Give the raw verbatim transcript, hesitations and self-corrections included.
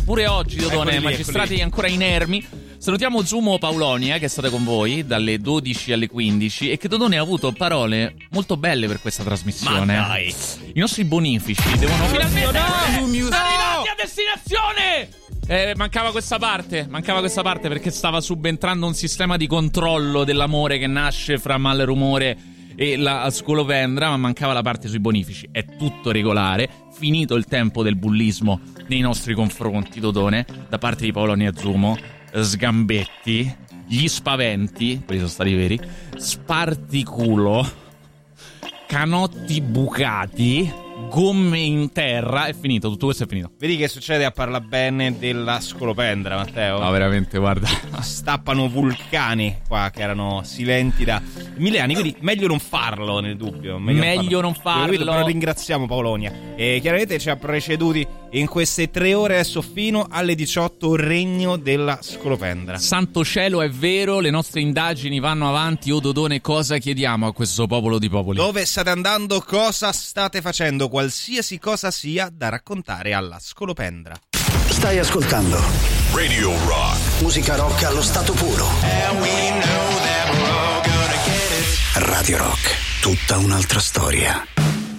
pure oggi, Dodone, Eccoli lì, magistrati eccoli. ancora inermi. Salutiamo Zumo Paulonia, che è stata con voi dalle dodici alle quindici, e che Dodone ha avuto parole molto belle per questa trasmissione. Ma dai. I nostri bonifici devono finalmente no, essere arrivati a destinazione! Eh, mancava questa parte, mancava questa parte perché stava subentrando un sistema di controllo dell'amore che nasce fra Malrumore e la Scolopendra, ma mancava la parte sui bonifici. È tutto regolare, finito il tempo del bullismo nei nostri confronti, Dodone, da parte di Paulonia Zumo. Sgambetti, gli spaventi, quelli sono stati veri, sparticulo, canotti bucati, gomme in terra. È finito, tutto questo è finito. Vedi che succede a parla bene della Scolopendra, Matteo? No, veramente, guarda. Stappano vulcani qua che erano silenti da mille anni, quindi meglio non farlo, nel dubbio. Meglio, Meglio non farlo. Capito? Però ringraziamo Paulonia. E chiaramente ci ha preceduti in queste tre ore, adesso fino alle diciotto, regno della Scolopendra. Santo cielo, è vero, le nostre indagini vanno avanti. O Dodone, cosa chiediamo a questo popolo di popoli? Dove state andando? Cosa state facendo? Qualsiasi cosa sia da raccontare alla Scolopendra. Stai ascoltando Radio Rock. musica rock allo stato puro. Radio Rock, tutta un'altra storia.